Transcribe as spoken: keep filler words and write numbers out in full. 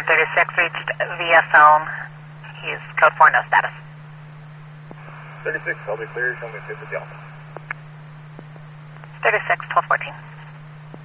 thirty-six reached via phone. He's code four, no status. thirty-six, I'll be clear. Show me fifty Delta. thirty-six, twelve fourteen.